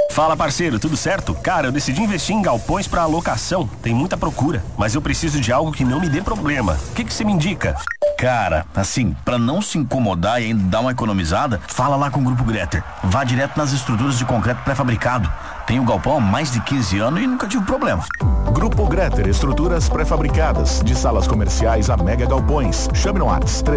Fala, parceiro, tudo certo? Cara, eu decidi investir em galpões para alocação. Tem muita procura, mas eu preciso de algo que não me dê problema. O que você me indica? Cara, assim, pra não se incomodar e ainda dar uma economizada, fala lá com o Grupo Gretter. Vá direto nas estruturas de concreto pré-fabricado. Tenho galpão há mais de 15 anos e nunca tive problema. Grupo Gretter, estruturas pré-fabricadas, de salas comerciais a mega galpões. Chame no WhatsApp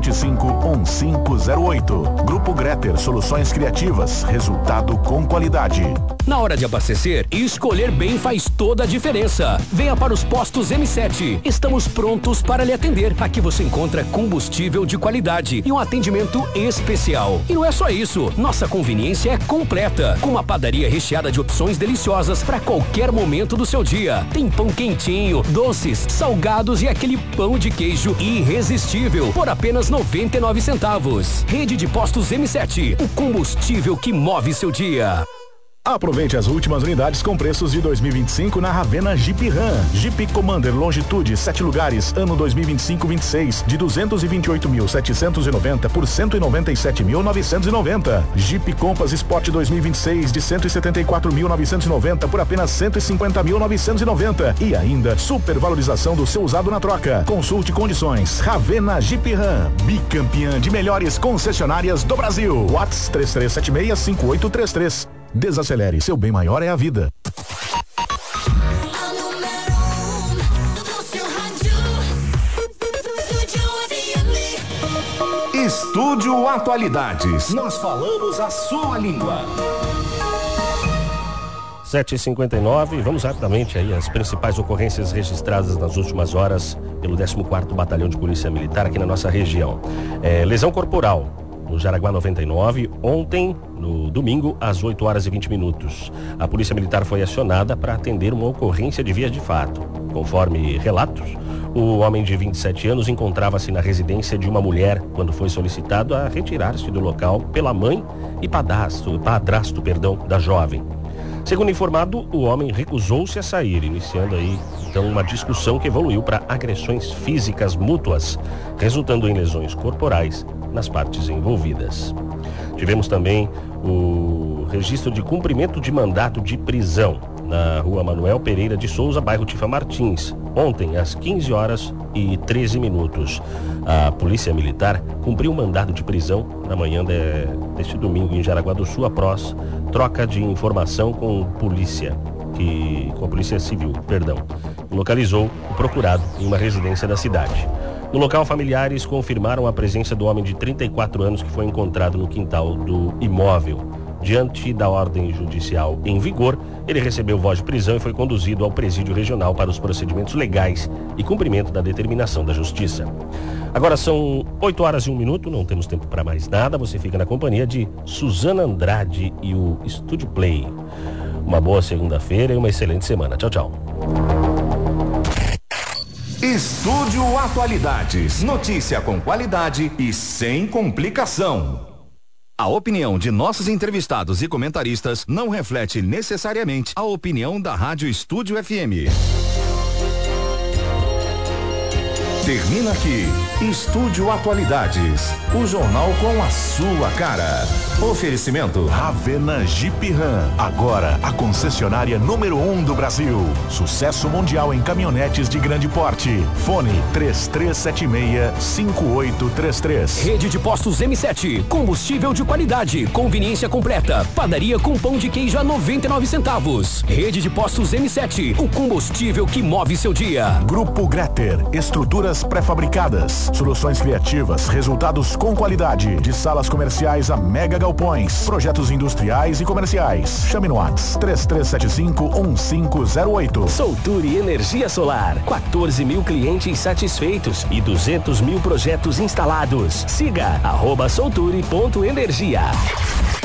3375-1508. Grupo Gretter, soluções criativas, resultado com qualidade. Na hora de abastecer, escolher bem faz toda a diferença. Venha para os postos M7. Estamos prontos para lhe atender. Aqui você encontra combustível de qualidade e um atendimento especial. E não é só isso, nossa conveniência é completa, com uma padaria recheada de opções deliciosas para qualquer momento do seu dia. Tem pão quentinho, doces, salgados e aquele pão de queijo irresistível por apenas 99 centavos. Rede de Postos M7, o combustível que move seu dia. Aproveite as últimas unidades com preços de 2025 na Ravena Jeep Ram. Jeep Commander Longitude 7 lugares, ano 2025-26, de 228.790 por 197.990. Jeep Compass Sport 2026 de 174.990 por apenas 150.990. E ainda supervalorização do seu usado na troca. Consulte condições. Ravena Jeep Ram, bicampeã de melhores concessionárias do Brasil. WhatsApp 3376-5833. Desacelere, seu bem maior é a vida. Estúdio Atualidades. Nós falamos a sua língua. 7h59, vamos rapidamente aí às principais ocorrências registradas nas últimas horas pelo 14º Batalhão de Polícia Militar aqui na nossa região. Lesão corporal no Jaraguá 99, ontem, no domingo, às 8h20. A Polícia Militar foi acionada para atender uma ocorrência de vias de fato. Conforme relatos, o homem de 27 anos encontrava-se na residência de uma mulher quando foi solicitado a retirar-se do local pela mãe e padrasto da jovem. Segundo informado, o homem recusou-se a sair, iniciando aí, então, uma discussão que evoluiu para agressões físicas mútuas, resultando em lesões corporais nas partes envolvidas. Tivemos também o registro de cumprimento de mandato de prisão na rua Manuel Pereira de Souza, bairro Tifa Martins, ontem às 15h13. A Polícia Militar cumpriu um mandado de prisão na manhã deste domingo em Jaraguá do Sul, após troca de informação com a Polícia Civil, localizou o procurado em uma residência da cidade. No local, familiares confirmaram a presença do homem de 34 anos que foi encontrado no quintal do imóvel. Diante da ordem judicial em vigor, ele recebeu voz de prisão e foi conduzido ao presídio regional para os procedimentos legais e cumprimento da determinação da Justiça. Agora são 8h01, não temos tempo para mais nada. Você fica na companhia de Suzana Andrade e o Estúdio Play. Uma boa segunda-feira e uma excelente semana. Tchau, tchau. Estúdio Atualidades. Notícia com qualidade e sem complicação. A opinião de nossos entrevistados e comentaristas não reflete necessariamente a opinião da Rádio Estúdio FM. Termina aqui, Estúdio Atualidades, o jornal com a sua cara. Oferecimento Ravena Jeep Ram, agora a concessionária número 1 do Brasil. Sucesso mundial em caminhonetes de grande porte. Fone 3376-5833. Rede de Postos M7, combustível de qualidade, conveniência completa, padaria com pão de queijo a 99 centavos. Rede de Postos M7, o combustível que move seu dia. Grupo Gretter, estruturas pré-fabricadas, soluções criativas, resultados com qualidade, de salas comerciais a mega galpões, projetos industriais e comerciais. Chame no WhatsApp 3375-1508. Solturi Energia Solar, 14 mil clientes satisfeitos e 200 mil projetos instalados. Siga @solturi.energia.